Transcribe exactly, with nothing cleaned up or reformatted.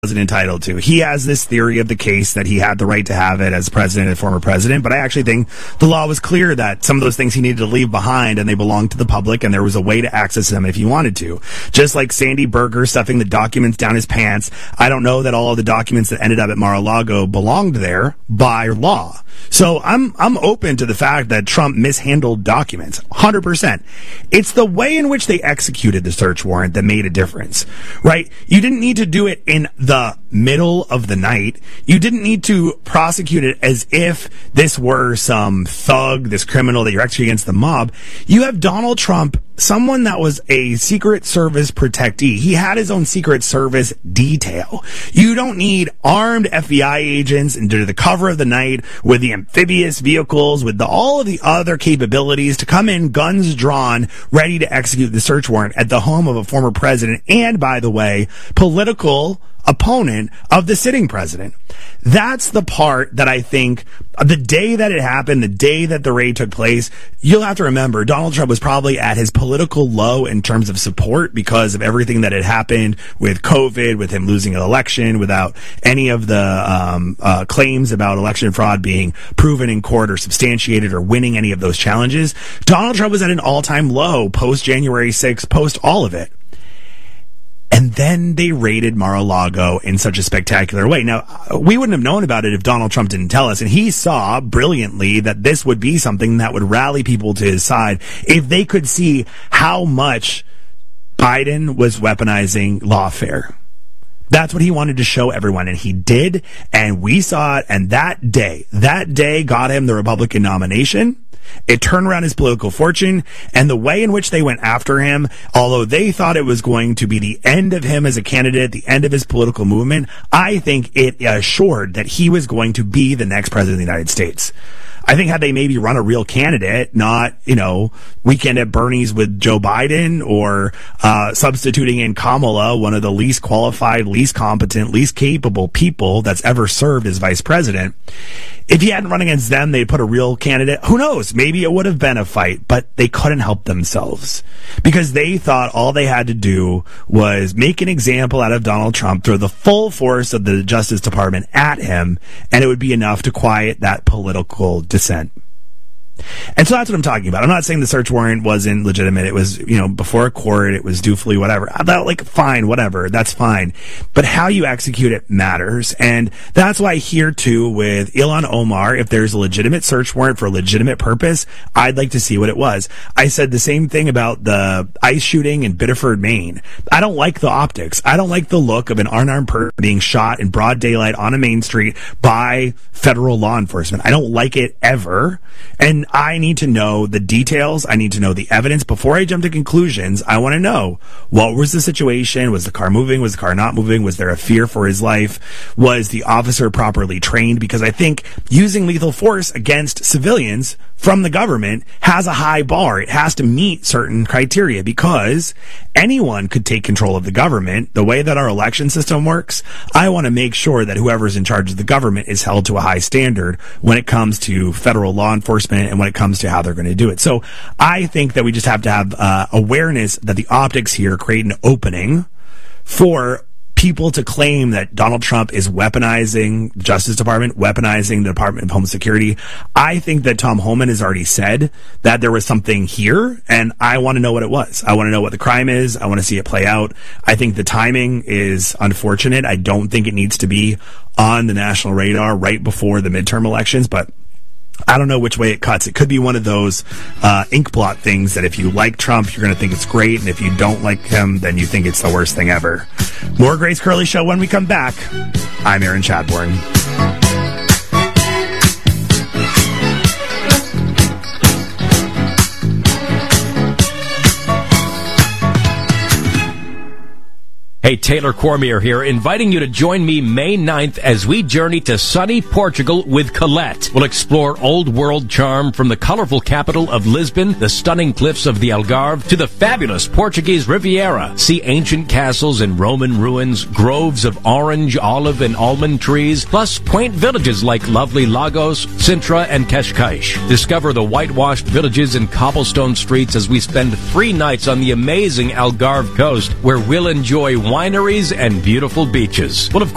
wasn't entitled to. He has this theory of the case that he had the right to have it as president and former president, but I actually think the law was clear that some of those things he needed to leave behind and they belonged to the public and there was a way to access them if he wanted to. Just like Sandy Berger stuffing the documents down his pants, I don't know that all of the documents that ended up at Mar-a-Lago belonged there by law. So I'm I'm open to the fact that Trump mishandled documents, one hundred percent. It's the way in which they executed the search warrant that made a difference, right? You didn't need to do it in the middle of the night. You didn't need to prosecute it as if this were some thug, this criminal that you're executing against the mob. You have Donald Trump, someone that was a Secret Service protectee. He had his own Secret Service detail. You don't need armed F B I agents under the cover of the night with the amphibious vehicles, with the, all of the other capabilities to come in, guns drawn, ready to execute the search warrant at the home of a former president and, by the way, political opponent of the sitting president. That's the part that I think the day that it happened, the day that the raid took place, you'll have to remember Donald Trump was probably at his political low in terms of support because of everything that had happened with COVID, with him losing an election, without any of the um, uh, claims about election fraud being proven in court or substantiated or winning any of those challenges. Donald Trump was at an all-time low post January sixth, post all of it. And then they raided Mar-a-Lago in such a spectacular way. Now, we wouldn't have known about it if Donald Trump didn't tell us. And he saw brilliantly that this would be something that would rally people to his side if they could see how much Biden was weaponizing lawfare. That's what he wanted to show everyone, and he did, and we saw it, and that day, that day got him the Republican nomination. It turned around his political fortune, and the way in which they went after him, although they thought it was going to be the end of him as a candidate, the end of his political movement, I think it assured that he was going to be the next president of the United States. I think had they maybe run a real candidate, not, you know, Weekend at Bernie's with Joe Biden or uh substituting in Kamala, one of the least qualified, least competent, least capable people that's ever served as vice president. If he hadn't run against them, they'd put a real candidate. Who knows? Maybe it would have been a fight, but they couldn't help themselves because they thought all they had to do was make an example out of Donald Trump, throw the full force of the Justice Department at him, and it would be enough to quiet that political dissent. And so that's what I'm talking about. I'm not saying the search warrant wasn't legitimate. It was, you know, before a court. It was dutifully whatever. I thought, like, fine, whatever. That's fine. But how you execute it matters. And that's why here, too, with Ilhan Omar, if there's a legitimate search warrant for a legitimate purpose, I'd like to see what it was. I said the same thing about the ICE shooting in Biddeford, Maine. I don't like the optics. I don't like the look of an unarmed person being shot in broad daylight on a main street by federal law enforcement. I don't like it ever. And I need to know the details. I need to know the evidence. Before I jump to conclusions, I want to know, what was the situation? Was the car moving? Was the car not moving? Was there a fear for his life? Was the officer properly trained? Because I think using lethal force against civilians from the government has a high bar. It has to meet certain criteria because anyone could take control of the government. The way that our election system works, I want to make sure that whoever's in charge of the government is held to a high standard when it comes to federal law enforcement and when it comes to how they're going to do it. So I think that we just have to have uh, awareness that the optics here create an opening for people to claim that Donald Trump is weaponizing the Justice Department, weaponizing the Department of Homeland Security. I think that Tom Homan has already said that there was something here, and I want to know what it was. I want to know what the crime is. I want to see it play out. I think the timing is unfortunate. I don't think it needs to be on the national radar right before the midterm elections, but I don't know which way it cuts. It could be one of those uh, ink blot things that if you like Trump, you're going to think it's great, and if you don't like him, then you think it's the worst thing ever. More Grace Curley Show when we come back. I'm Aaron Chadbourne. Hey, Taylor Cormier here, inviting you to join me May ninth as we journey to sunny Portugal with Colette. We'll explore old world charm from the colorful capital of Lisbon, the stunning cliffs of the Algarve, to the fabulous Portuguese Riviera. See ancient castles and Roman ruins, groves of orange, olive, and almond trees, plus quaint villages like lovely Lagos, Sintra, and Cascais. Discover the whitewashed villages and cobblestone streets as we spend three nights on the amazing Algarve coast, where we'll enjoy wineries and beautiful beaches. Well, of